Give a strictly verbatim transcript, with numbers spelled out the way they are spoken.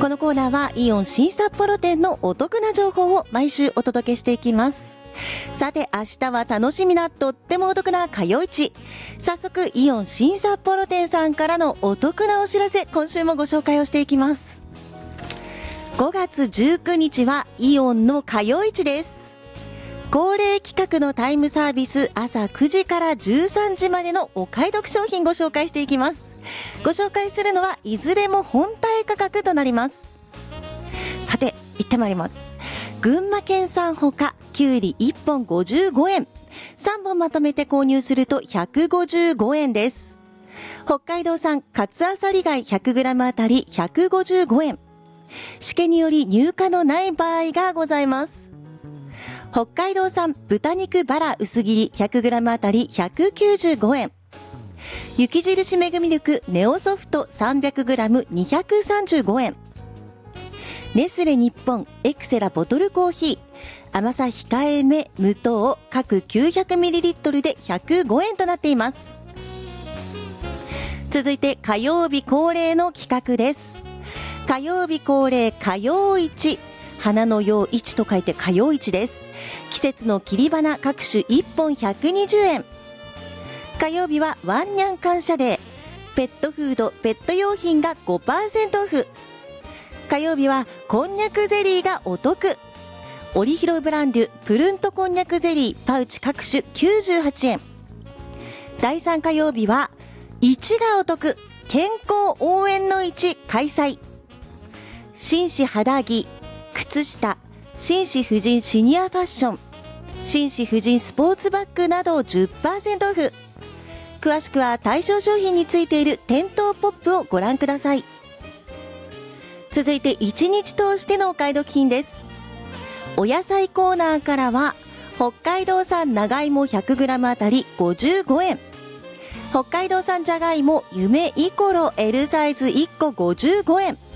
このコーナーはイオン新札幌店のお得な情報を毎週お届けしていきます。さて明日は楽しみなとってもお得な火曜市。早速イオン新札幌店さんからのお得なお知らせ、今週もご紹介をしていきます。ごがつじゅうくにちはイオンの火曜市です。恒例企画のタイムサービス、朝くじからじゅうさんじまでのお買い得商品ご紹介していきます。ご紹介するのはいずれも本体価格となります。さて行ってまいります。群馬県産ほかきゅうりいっぽんごじゅうごえん、さんぼんまとめて購入するとひゃくごじゅうごえんです。北海道産カツアサリ貝 ひゃくグラム あたりひゃくごじゅうごえん、しけにより入荷のない場合がございます。北海道産豚肉バラ薄切り ひゃくグラム あたりひゃくきゅうじゅうごえん、雪印メグミルクネオソフト さんびゃくグラム にひゃくさんじゅうごえん、ネスレ日本エクセラボトルコーヒー甘さ控えめ無糖各 きゅうひゃくミリリットル でひゃくごえんとなっています。続いて火曜日恒例の企画です。火曜日恒例火曜市、花のよう市と書いて火曜市です。季節の切り花各種いっぽんひゃくにじゅうえん。火曜日はワンニャン感謝デー、ペットフードペット用品が ごパーセント オフ。火曜日はこんにゃくゼリーがお得、オリヒロブランデュプルントこんにゃくゼリーパウチ各種きゅうじゅうはちえん。だいさん火曜日はいちがお得、健康応援のいち開催。紳士肌着靴下、紳士婦人シニアファッション、紳士婦人スポーツバッグなど じゅっパーセント オフ。詳しくは対象商品についている店頭ポップをご覧ください。続いていちにち通してのお買い得品です。お野菜コーナーからは北海道産長芋 ひゃくグラム あたりごじゅうごえん、北海道産じゃがいも夢イコロ L サイズいっこごじゅうごえん、